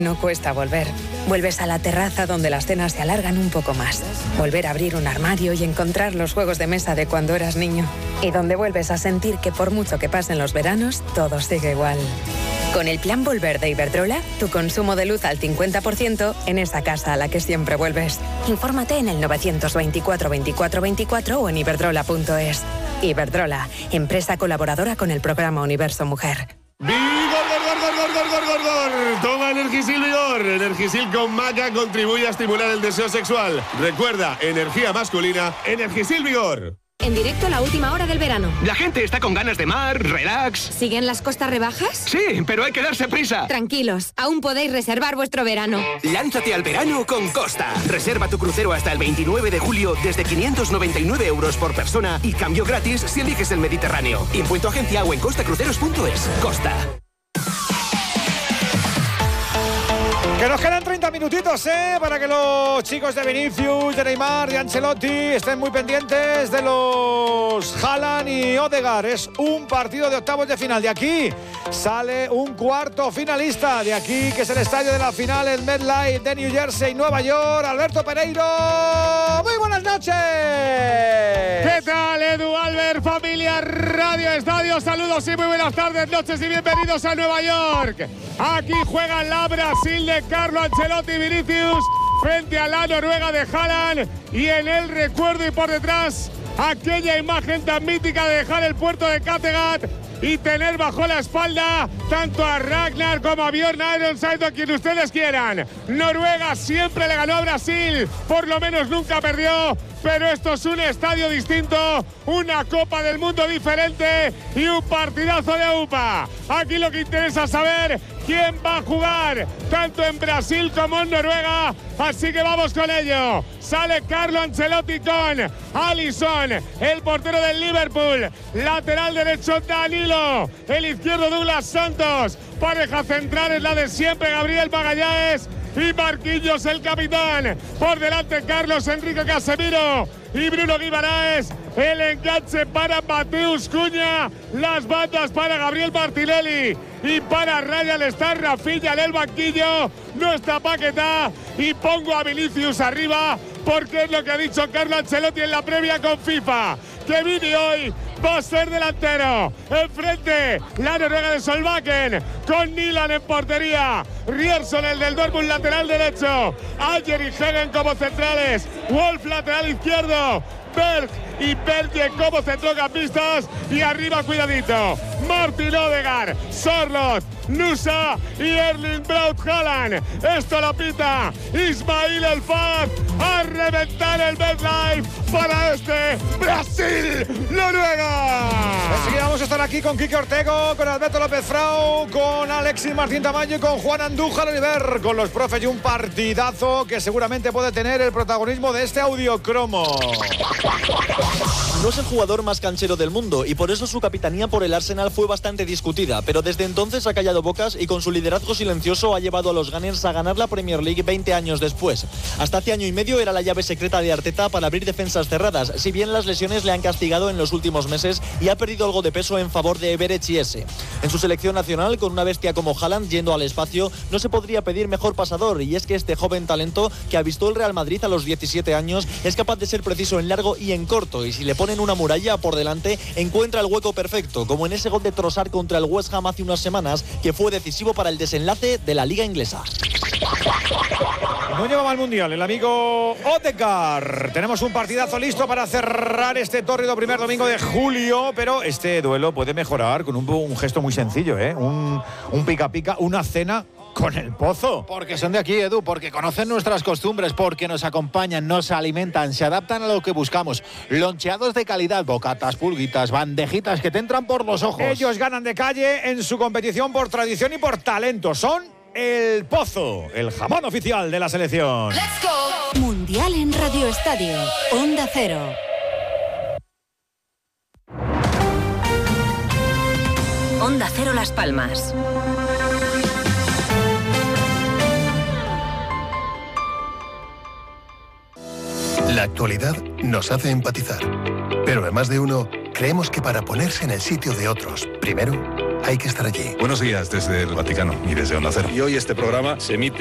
No cuesta volver. Vuelves a la terraza donde las cenas se alargan un poco más. Volver a abrir un armario y encontrar los juegos de mesa de cuando eras niño. Y donde vuelves a sentir que por mucho que pasen los veranos, todo sigue igual. Con el plan Volver de Iberdrola, tu consumo de luz al 50% en esa casa a la que siempre vuelves. Infórmate en el 924 24 24 o en iberdrola.es. Iberdrola, empresa colaboradora con el programa Universo Mujer. ¡Vigor! Toma Energisil Vigor. Energisil con maca contribuye a estimular el deseo sexual. Recuerda, energía masculina, Energisil Vigor. En directo la última hora del verano. La gente está con ganas de mar, relax. ¿Siguen las costas rebajas? Sí, pero hay que darse prisa. Tranquilos, aún podéis reservar vuestro verano. Lánzate al verano con Costa. Reserva tu crucero hasta el 29 de julio desde 599 euros por persona y cambio gratis si eliges el Mediterráneo. Impuesto agencia o en costacruceros.es. Costa. Que nos quedan 30 minutitos, para que los chicos de Vinicius, de Neymar, de Ancelotti estén muy pendientes de los Haaland y Odegaard. Es un partido de octavos de final. De aquí sale un cuarto finalista. De aquí, que es el estadio de la final, el MetLife de New Jersey, Nueva York. Alberto Pereiro, muy buenas noches. ¿Qué tal, Edu, Albert, familia, Radio Estadio? Saludos y muy buenas tardes, noches y bienvenidos a Nueva York. Aquí juega la Brasil de Carlo Ancelotti y Vinicius frente a la Noruega de Haaland, y en el recuerdo y por detrás aquella imagen tan mítica de dejar el puerto de Kattegat y tener bajo la espalda tanto a Ragnar como a Björn Ironside, a quien ustedes quieran. Noruega siempre le ganó a Brasil, por lo menos nunca perdió, pero esto es un estadio distinto, una Copa del Mundo diferente y un partidazo de UPA. Aquí lo que interesa es saber quién va a jugar, tanto en Brasil como en Noruega, así que vamos con ello. Sale Carlo Ancelotti con Alisson, el portero del Liverpool, lateral derecho Danilo, el izquierdo Douglas Santos, pareja central es la de siempre Gabriel Magallanes y Marquinhos el capitán, por delante Carlos Enrique Casemiro y Bruno Guimaraes, el enganche para Mateus Cunha, las bandas para Gabriel Martinelli y para Ryan está Rafinha en el banquillo, no está Paquetá, y pongo a Vinicius arriba porque es lo que ha dicho Carlo Ancelotti en la previa con FIFA, que Vini hoy va a ser delantero. Enfrente, la Noruega de Solbakken, con Nilan en portería, Rierson, el del Dortmund, lateral derecho, Ayer y Hegen como centrales, Wolf lateral izquierdo, Berg y Belge como centrocampistas, y arriba, cuidadito, Martin Odegaard, Sorloth, Nusa y Erling Braut Haaland. Esto lo pita Ismail El Fad. A reventar el MetLife para este Brasil-Noruega. Enseguida vamos a estar aquí con Quique Ortego, con Alberto López Frau, con Alexis Martín Tamayo y con Juan Andújar Oliver, con los profes, y un partidazo que seguramente puede tener el protagonismo de este audiocromo. No es el jugador más canchero del mundo y por eso su capitanía por el Arsenal fue bastante discutida, pero desde entonces ha callado bocas y con su liderazgo silencioso ha llevado a los Gunners a ganar la Premier League 20 años después. Hasta hace año y medio era la llave secreta de Arteta para abrir defensas cerradas, si bien las lesiones le han castigado en los últimos meses y ha perdido algo de peso en favor de Everett y Eze. En su selección nacional, con una bestia como Haaland yendo al espacio, no se podría pedir mejor pasador, y es que este joven talento que avistó el Real Madrid a los 17 años es capaz de ser preciso en largo y en corto, y si le ponen una muralla por delante encuentra el hueco perfecto, como en ese gol de Trossard contra el West Ham hace unas semanas, que fue decisivo para el desenlace de la Liga Inglesa. No llevaba al Mundial el amigo Odegaard. Tenemos un partidazo listo para cerrar este tórrido primer domingo de julio, pero este duelo puede mejorar con un gesto muy sencillo, un pica-pica, una cena con el Pozo. Porque son de aquí, Edu, porque conocen nuestras costumbres, porque nos acompañan, nos alimentan, se adaptan a lo que buscamos. Loncheados de calidad, bocatas, pulguitas, bandejitas que te entran por los ojos. Ellos ganan de calle en su competición por tradición y por talento. Son el Pozo, el jamón oficial de la selección. ¡Let's go! Mundial en Radio Estadio, Onda Cero. Onda Cero Las Palmas. La actualidad nos hace empatizar, pero a más de uno creemos que para ponerse en el sitio de otros, primero hay que estar allí. Buenos días desde el Vaticano y desde Onda Cero. Y hoy este programa se emite